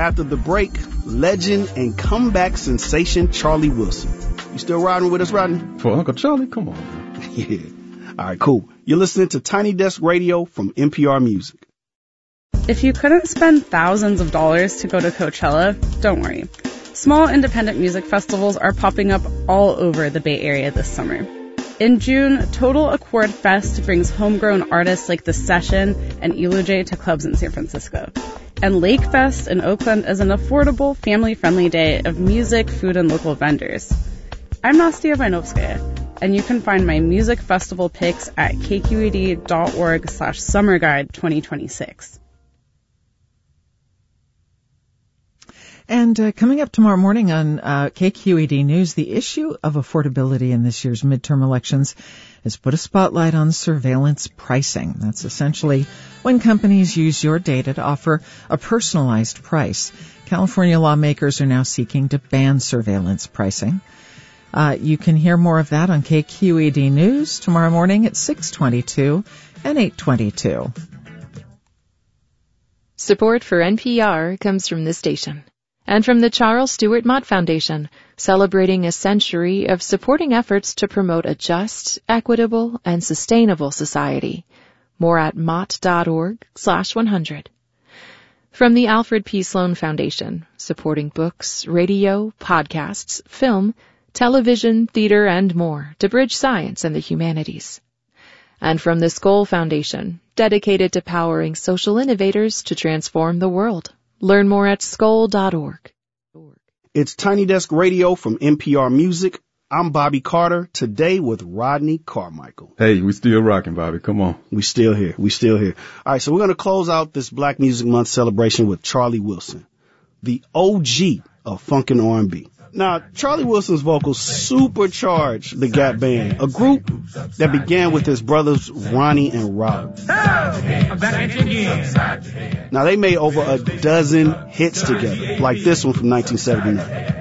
after the break, legend and comeback sensation Charlie Wilson. You still riding with us, Rodney? For Uncle Charlie? Come on. Yeah. All right, cool. You're listening to Tiny Desk Radio from NPR Music. If you couldn't spend thousands of dollars to go to Coachella, don't worry. Small independent music festivals are popping up all over the Bay Area this summer. In June, Total Accord Fest brings homegrown artists like The Session and Elujay to clubs in San Francisco. And Lake Fest in Oakland is an affordable, family-friendly day of music, food, and local vendors. I'm Nastia Vainovskaya, and you can find my music festival picks at kqed.org/summerguide2026. And coming up tomorrow morning on KQED News, the issue of affordability in this year's midterm elections has put a spotlight on surveillance pricing. That's essentially when companies use your data to offer a personalized price. California lawmakers are now seeking to ban surveillance pricing. You can hear more of that on KQED News tomorrow morning at 6:22 and 8:22. Support for NPR comes from this station and from the Charles Stewart Mott Foundation, celebrating a century of supporting efforts to promote a just, equitable, and sustainable society. More at mott.org/100. From the Alfred P. Sloan Foundation, supporting books, radio, podcasts, film, television, theater, and more to bridge science and the humanities. And from the Skoll Foundation, dedicated to powering social innovators to transform the world. Learn more at skoll.org. It's Tiny Desk Radio from NPR Music. I'm Bobby Carter, today with Rodney Carmichael. Hey, we still rocking, Bobby. Come on. We still here. All right, so we're going to close out this Black Music Month celebration with Charlie Wilson, the OG of funk and R&B. Now, Charlie Wilson's vocals supercharged the Gap Band, a group that began with his brothers Ronnie and Rob. Now, they made over a dozen hits together, like this one from 1979.